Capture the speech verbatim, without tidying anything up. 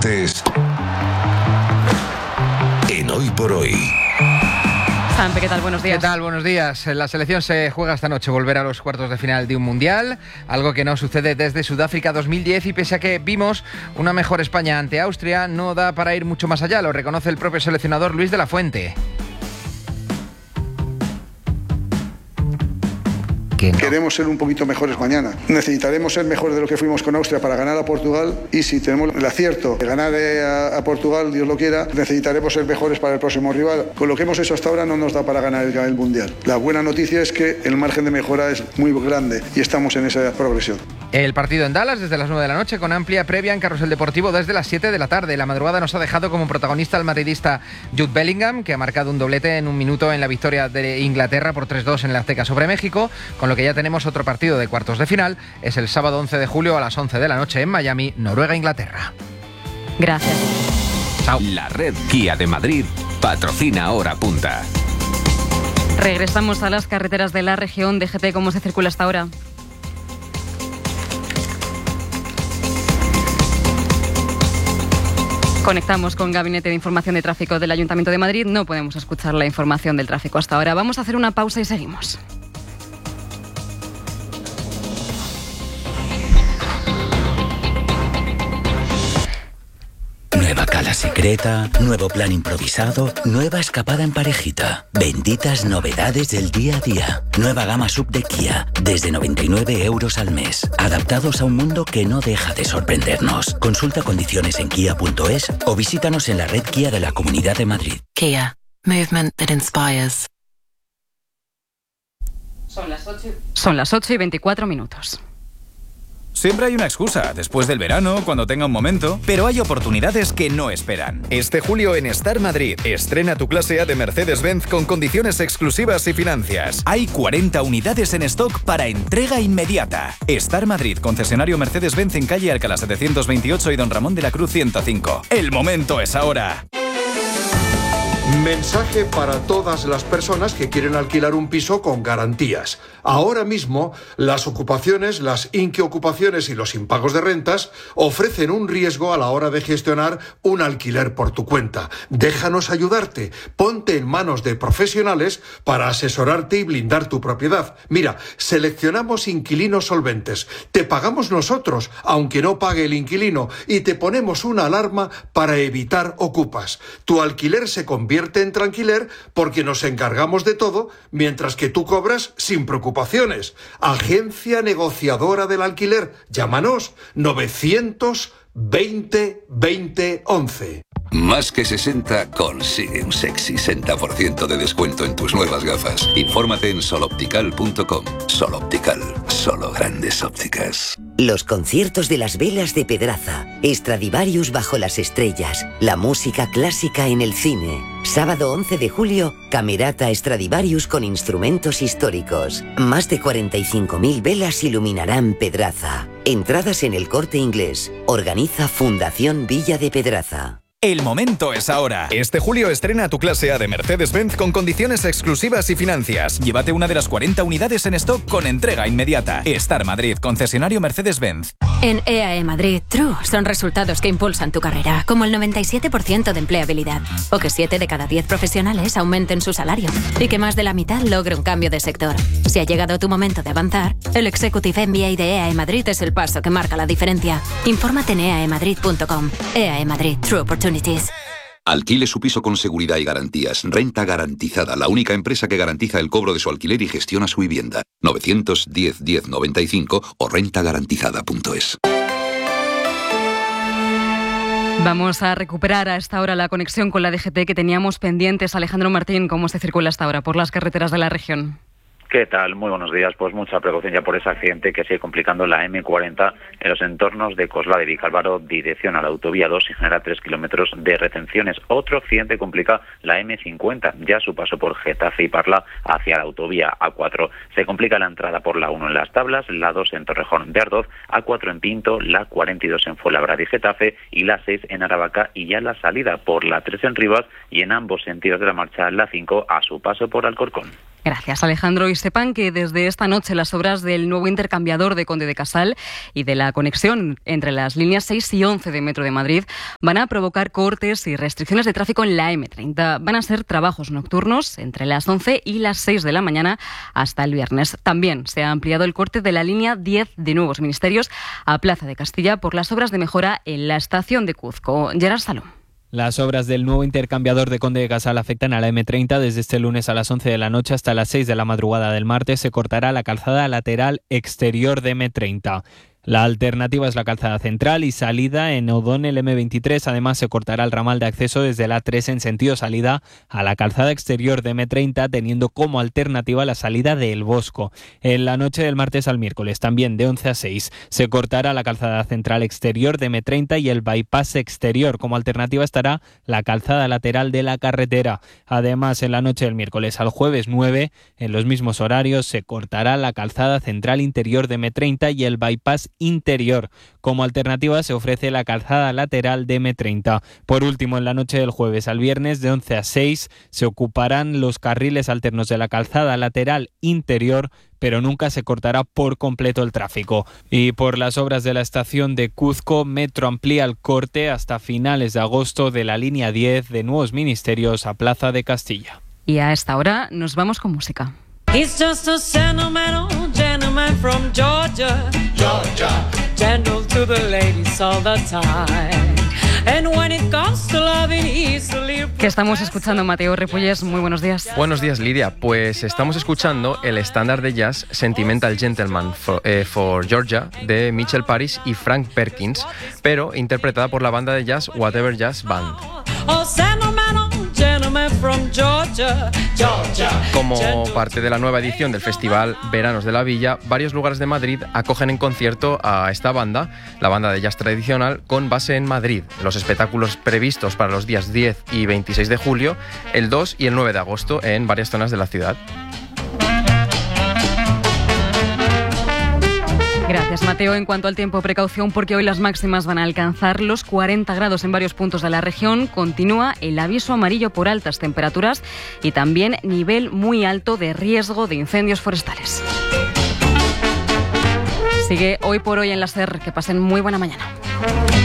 deportes en Hoy por Hoy. Sampe, ¿qué tal? Buenos días. ¿Qué tal? Buenos días. La selección se juega esta noche volver a los cuartos de final de un mundial, algo que no sucede desde Sudáfrica dos mil diez, y pese a que vimos una mejor España ante Austria, no da para ir mucho más allá, lo reconoce el propio seleccionador Luis de la Fuente. No. Queremos ser un poquito mejores mañana. Necesitaremos ser mejores de lo que fuimos con Austria para ganar a Portugal, y si tenemos el acierto de ganar a, a Portugal, Dios lo quiera, necesitaremos ser mejores para el próximo rival. Con lo que hemos hecho hasta ahora no nos da para ganar el, el Mundial. La buena noticia es que el margen de mejora es muy grande y estamos en esa progresión. El partido en Dallas desde las nueve de la noche, con amplia previa en Carrusel Deportivo desde las siete de la tarde. La madrugada nos ha dejado como protagonista al madridista Jude Bellingham, que ha marcado un doblete en un minuto en la victoria de Inglaterra por tres dos en la Azteca sobre México, con lo que ya tenemos otro partido de cuartos de final. Es el sábado once de julio a las once de la noche en Miami, Noruega-Inglaterra. Gracias. Chao. La red Kia de Madrid patrocina Hora Punta. Regresamos a las carreteras de la región. D G T, ¿cómo se circula hasta ahora? Conectamos con Gabinete de Información de Tráfico del Ayuntamiento de Madrid. No podemos escuchar la información del tráfico hasta ahora. Vamos a hacer una pausa y seguimos. Nueva cala secreta, nuevo plan improvisado, nueva escapada en parejita. Benditas novedades del día a día. Nueva gama sub de Kia, desde noventa y nueve euros al mes. Adaptados a un mundo que no deja de sorprendernos. Consulta condiciones en kia punto es o visítanos en la red Kia de la Comunidad de Madrid. Kia, movement that inspires. Son las ocho. Son las ocho y veinticuatro minutos. Siempre hay una excusa, después del verano, cuando tenga un momento, pero hay oportunidades que no esperan. Este julio en Star Madrid, estrena tu clase A de Mercedes-Benz con condiciones exclusivas y financias. Hay cuarenta unidades en stock para entrega inmediata. Star Madrid, concesionario Mercedes-Benz en calle Alcalá setecientos veintiocho y Don Ramón de la Cruz ciento cinco. El momento es ahora. Mensaje para todas las personas que quieren alquilar un piso con garantías. Ahora mismo, las ocupaciones, las inquiocupaciones y los impagos de rentas ofrecen un riesgo a la hora de gestionar un alquiler por tu cuenta. Déjanos ayudarte. Ponte en manos de profesionales para asesorarte y blindar tu propiedad. Mira, seleccionamos inquilinos solventes. Te pagamos nosotros, aunque no pague el inquilino, y te ponemos una alarma para evitar ocupas. Tu alquiler se convierte en tranquiler porque nos encargamos de todo, mientras que tú cobras sin preocupaciones. Agencia negociadora del alquiler. Llámanos novecientos veinte veinte once. Más que sesenta consigue un sexy sesenta por ciento de descuento en tus nuevas gafas. Infórmate en soloptical punto com. Soloptical, solo grandes ópticas. Los conciertos de las velas de Pedraza, Stradivarius bajo las estrellas, la música clásica en el cine. Sábado once de julio, Camerata Stradivarius con instrumentos históricos. Más de cuarenta y cinco mil velas iluminarán Pedraza. Entradas en El Corte Inglés. Organiza Fundación Villa de Pedraza. El momento es ahora. Este julio estrena tu clase A de Mercedes-Benz con condiciones exclusivas y financias. Llévate una de las cuarenta unidades en stock con entrega inmediata. Star Madrid, concesionario Mercedes-Benz. En E A E Madrid, True son resultados que impulsan tu carrera, como el noventa y siete por ciento de empleabilidad, o que siete de cada diez profesionales aumenten su salario, y que más de la mitad logre un cambio de sector. Si ha llegado tu momento de avanzar, el Executive M B A de E A E Madrid es el paso que marca la diferencia. Infórmate en e a e madrid punto com. E A E Madrid, True Opportunity. Alquile su piso con seguridad y garantías. Renta Garantizada, la única empresa que garantiza el cobro de su alquiler y gestiona su vivienda. novecientos diez diez noventa y cinco o renta garantizada punto es. Vamos a recuperar a esta hora la conexión con la D G T que teníamos pendientes. Alejandro Martín, ¿cómo se circula hasta ahora por las carreteras de la región? ¿Qué tal? Muy buenos días. Pues mucha precaución ya por ese accidente que sigue complicando la eme cuarenta en los entornos de Coslada de Vicálvaro, dirección a la autovía dos, y genera tres kilómetros de retenciones. Otro accidente complica la eme cincuenta, ya su paso por Getafe y Parla hacia la autovía a cuatro. Se complica la entrada por la uno en Las Tablas, la dos en Torrejón de Ardoz, a cuatro en Pinto, la cuarenta y dos en Fuenlabrada y Getafe, y la seis en Aravaca, y ya la salida por la tres en Rivas, y en ambos sentidos de la marcha la cinco a su paso por Alcorcón. Gracias, Alejandro. Y sepan que desde esta noche las obras del nuevo intercambiador de Conde de Casal y de la conexión entre las líneas seis y once de Metro de Madrid van a provocar cortes y restricciones de tráfico en la eme treinta. Van a ser trabajos nocturnos entre las once y las seis de la mañana hasta el viernes. También se ha ampliado el corte de la línea diez de Nuevos Ministerios a Plaza de Castilla por las obras de mejora en la estación de Cuzco. Gerard Salom. Las obras del nuevo intercambiador de Conde de Casal afectan a la eme treinta. Desde este lunes a las once de la noche hasta las seis de la madrugada del martes se cortará la calzada lateral exterior de eme treinta. La alternativa es la calzada central y salida en O'Donnell eme veintitrés. Además, se cortará el ramal de acceso desde la A tres en sentido salida a la calzada exterior de eme treinta, teniendo como alternativa la salida de El Bosco. En la noche del martes al miércoles, también de once a seis, se cortará la calzada central exterior de eme treinta y el bypass exterior. Como alternativa estará la calzada lateral de la carretera. Además, en la noche del miércoles al jueves nueve, en los mismos horarios, se cortará la calzada central interior de eme treinta y el bypass interior. Como alternativa se ofrece la calzada lateral de eme treinta. Por último, en la noche del jueves al viernes de once a seis se ocuparán los carriles alternos de la calzada lateral interior, pero nunca se cortará por completo el tráfico. Y por las obras de la estación de Cuzco, Metro amplía el corte hasta finales de agosto de la línea diez de Nuevos Ministerios a Plaza de Castilla. Y a esta hora nos vamos con música. He's just a sentimental gentleman from Georgia, Georgia, gentle to the ladies all the time. And when it comes to loving, he's a little... ¿Qué estamos escuchando, Mateo Repolles? Muy buenos días. Buenos días, Lidia. Pues estamos escuchando el estándar de jazz Sentimental Gentleman for, eh, for Georgia de Mitchell Paris y Frank Perkins, pero interpretada por la banda de jazz Whatever Jazz Band. Oh, sentimental gentleman from Georgia, Georgia. Como parte de la nueva edición del Festival Veranos de la Villa, varios lugares de Madrid acogen en concierto a esta banda, la banda de jazz tradicional, con base en Madrid. Los espectáculos previstos para los días diez y veintiséis de julio, el dos y el nueve de agosto en varias zonas de la ciudad. Gracias, Mateo. En cuanto al tiempo, precaución porque hoy las máximas van a alcanzar los cuarenta grados en varios puntos de la región. Continúa el aviso amarillo por altas temperaturas y también nivel muy alto de riesgo de incendios forestales. Sigue Hoy por Hoy en la SER. Que pasen muy buena mañana.